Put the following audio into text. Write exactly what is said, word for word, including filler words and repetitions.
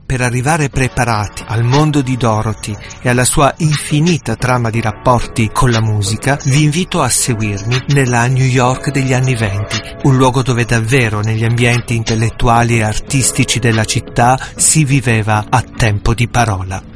per arrivare preparati al mondo di Dorothy e alla sua infinita trama di rapporti con la musica, vi invito a seguirmi nella New York degli anni venti, un luogo dove davvero negli ambienti intellettuali e artistici della città si viveva a tempo di parola.